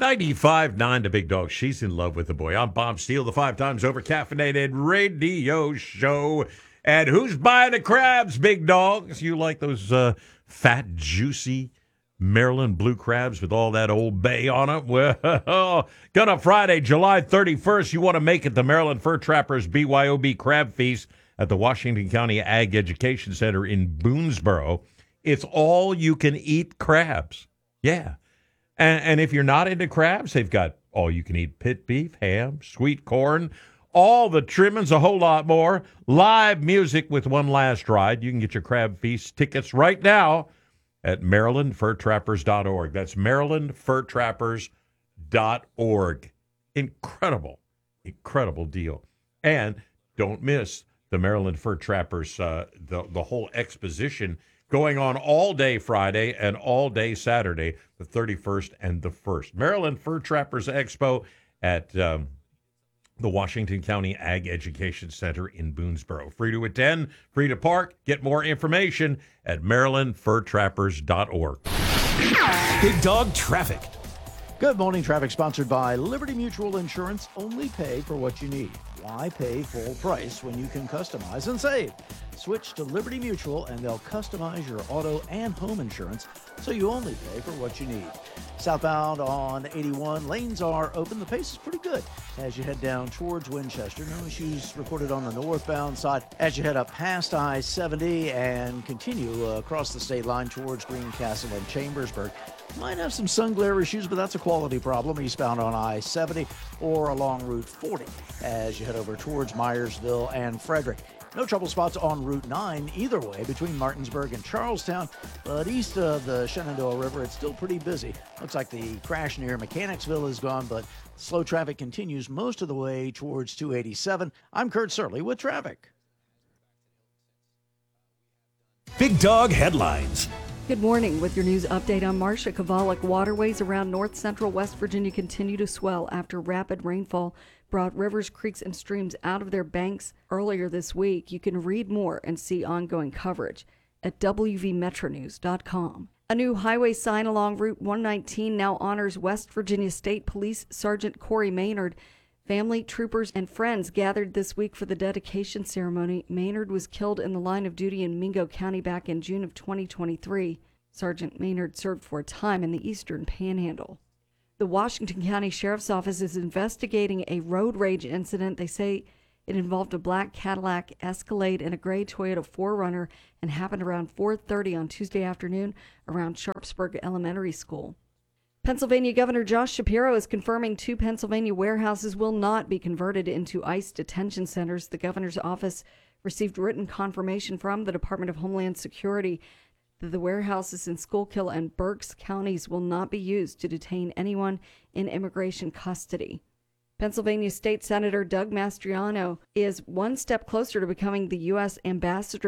95.9 The Big Dog. She's in love with the boy. I'm Bob Steele, the 5 times over caffeinated radio show. And who's buying the crabs, big dogs? You like those fat, juicy Maryland blue crabs with all that Old Bay on it? Well, gonna Friday, July 31st, you want to make it the Maryland Fur Trappers BYOB Crab Feast at the Washington County Ag Education Center in Boonesboro. It's all you can eat crabs. Yeah. And if you're not into crabs, they've got all you can eat pit beef, ham, sweet corn, all the trimmings, a whole lot more. Live music with one last ride. You can get your Crab Feast tickets right now at MarylandFurTrappers.org. That's MarylandFurTrappers.org. Incredible, incredible deal. And don't miss the Maryland Fur Trappers, the whole exposition going on all day Friday and all day Saturday, the 31st and the 1st. Maryland Fur Trappers Expo at the Washington County Ag Education Center in Boonesboro. Free to attend, free to park. Get more information at MarylandFurTrappers.org. Big Dog Traffic. Good morning. Traffic sponsored by Liberty Mutual Insurance. Only pay for what you need. Why pay full price when you can customize and save? Switch to Liberty Mutual and they'll customize your auto and home insurance so you only pay for what you need. Southbound on 81, lanes are open. The pace is pretty good as you head down towards Winchester. No issues reported on the northbound side as you head up past I-70 and continue across the state line towards Greencastle and Chambersburg. Might have some sun glare issues, but that's a quality problem eastbound on I-70 or along Route 40 as you head over towards Myersville and Frederick. No trouble spots on Route 9 either way between Martinsburg and Charlestown, but east of the Shenandoah River, it's still pretty busy. Looks like the crash near Mechanicsville is gone, but slow traffic continues most of the way towards 287. I'm Kurt Surley with traffic. Big Dog Headlines. Good morning. With your news update on Marcia Cavalic, waterways around north central West Virginia continue to swell after rapid rainfall brought rivers, creeks, and streams out of their banks earlier this week. You can read more and see ongoing coverage at wvmetronews.com. A new highway sign along Route 119 now honors West Virginia State Police Sergeant Corey Maynard. Family, troopers, and friends gathered this week for the dedication ceremony. Maynard was killed in the line of duty in Mingo County back in June of 2023. Sergeant Maynard served for a time in the Eastern Panhandle. The Washington County Sheriff's Office is investigating a road rage incident. They say it involved a black Cadillac Escalade and a gray Toyota 4Runner and happened around 4:30 on Tuesday afternoon around Sharpsburg Elementary School. Pennsylvania Governor Josh Shapiro is confirming 2 Pennsylvania warehouses will not be converted into ICE detention centers. The governor's office received written confirmation from the Department of Homeland Security that the warehouses in Schuylkill and Berks counties will not be used to detain anyone in immigration custody. Pennsylvania State Senator Doug Mastriano is one step closer to becoming the U.S. ambassador